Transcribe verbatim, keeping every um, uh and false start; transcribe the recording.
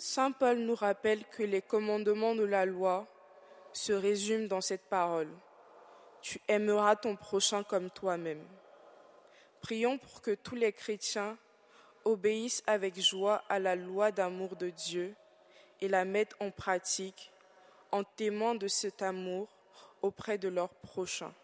Saint Paul nous rappelle que les commandements de la loi se résument dans cette parole. Tu aimeras ton prochain comme toi-même. Prions pour que tous les chrétiens obéissent avec joie à la loi d'amour de Dieu et la mettent en pratique en témoin de cet amour auprès de leurs prochains.